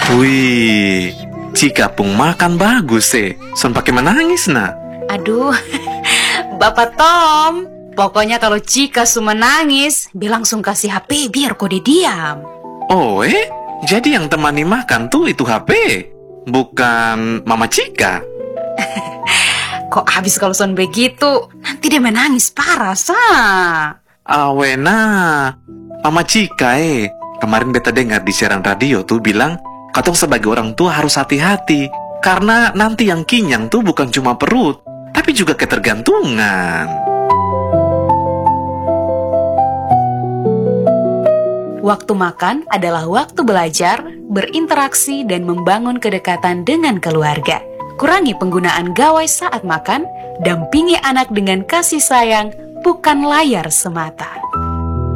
Wih, Cika pun makan bagus Son pakai menangis nah. Aduh, Bapak Tom, pokoknya kalau Cika su menangis, bilang langsung kasih HP biar kode diam. Oh jadi yang temani makan tuh itu HP, bukan Mama Cika. Kok habis kalau son begitu, nanti dia menangis parah, Awena, Mama Cika kemarin beta dengar di siaran radio tuh bilang, katong sebagai orang tua harus hati-hati, karena nanti yang kenyang tuh bukan cuma perut, tapi juga ketergantungan. Waktu makan adalah waktu belajar, berinteraksi, dan membangun kedekatan dengan keluarga. Kurangi penggunaan gawai saat makan, dampingi anak dengan kasih sayang, bukan layar semata.